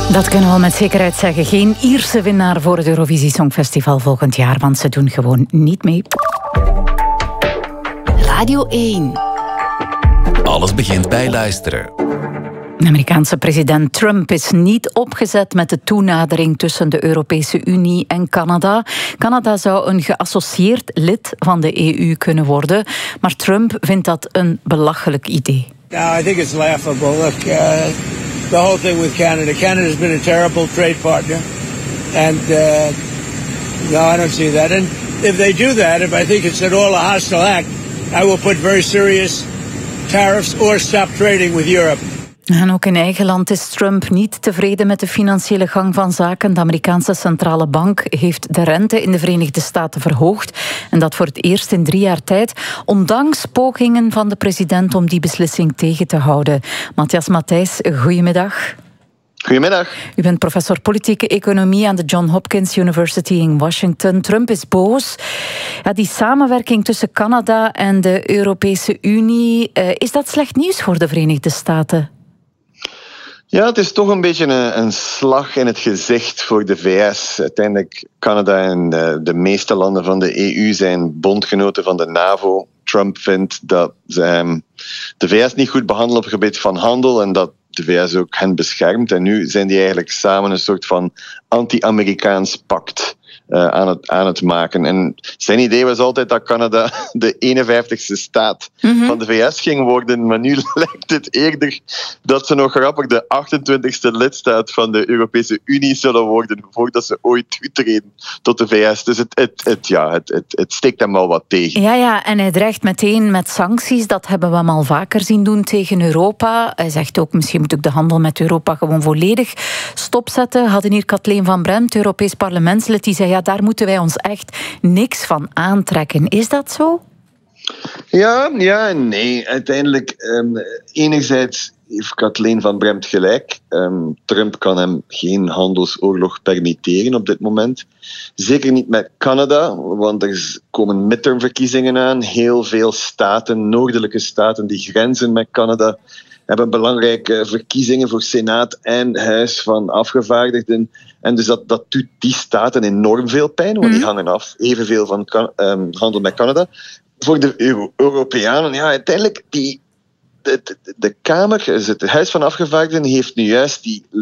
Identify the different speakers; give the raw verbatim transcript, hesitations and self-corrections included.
Speaker 1: Dat kunnen we al met zekerheid zeggen. Geen Ierse winnaar voor het Eurovisie Songfestival volgend jaar, want ze doen gewoon niet mee.
Speaker 2: Radio één.
Speaker 3: Alles begint bij luisteren.
Speaker 1: De Amerikaanse president Trump is niet opgezet met de toenadering tussen de Europese Unie en Canada. Canada zou een geassocieerd lid van de E U kunnen worden, maar Trump vindt dat een belachelijk idee.
Speaker 4: No, I think it's laughable. Look, uh, the whole thing with Canada. Canada's been a terrible trade partner, and uh, no, I don't see that. And if they do that, if I think it's at all a hostile act, I will put very serious tariffs or stop trading with Europe.
Speaker 1: En ook in eigen land is Trump niet tevreden met de financiële gang van zaken. De Amerikaanse centrale bank heeft de rente in de Verenigde Staten verhoogd. En dat voor het eerst in drie jaar tijd. Ondanks pogingen van de president om die beslissing tegen te houden. Matthias Matthijs, goedemiddag.
Speaker 5: Goedemiddag.
Speaker 1: U bent professor politieke economie aan de Johns Hopkins University in Washington. Trump is boos. Ja, die samenwerking tussen Canada en de Europese Unie, uh, is dat slecht nieuws voor de Verenigde Staten?
Speaker 5: Ja, het is toch een beetje een, een slag in het gezicht voor de V S. Uiteindelijk, Canada en de, de meeste landen van de E U zijn bondgenoten van de NAVO. Trump vindt dat ze hem, de V S niet goed behandelen op het gebied van handel en dat de V S ook hen beschermt. En nu zijn die eigenlijk samen een soort van anti-Amerikaans pact Uh, aan, het, aan het maken. En zijn idee was altijd dat Canada de eenenvijftigste staat mm-hmm. van de V S ging worden, maar nu lijkt het eerder dat ze nog grappig de achtentwintigste lidstaat van de Europese Unie zullen worden voordat ze ooit toetreden tot de V S. Dus het, het, het, ja, het, het, het steekt hem wel wat tegen.
Speaker 1: Ja, ja, en hij dreigt meteen met sancties. Dat hebben we hem al vaker zien doen tegen Europa. Hij zegt ook, misschien moet ik de handel met Europa gewoon volledig stopzetten. Hadden hier Kathleen van Bremt, Europees parlementslid, die zei, ja, daar moeten wij ons echt niks van aantrekken. Is dat zo?
Speaker 5: Ja, ja en nee. Uiteindelijk, um, enerzijds heeft Kathleen van Bremt gelijk. Um, Trump kan hem geen handelsoorlog permitteren op dit moment. Zeker niet met Canada, want er komen midtermverkiezingen aan. Heel veel staten, noordelijke staten die grenzen met Canada, hebben belangrijke verkiezingen voor Senaat en Huis van Afgevaardigden. En dus dat, dat doet die staten enorm veel pijn, want die hangen af. Evenveel van kan, um, handel met Canada. Voor de Euro- Europeanen, ja, uiteindelijk, die, de, de, de Kamer, het Huis van Afgevaardigden, heeft nu juist die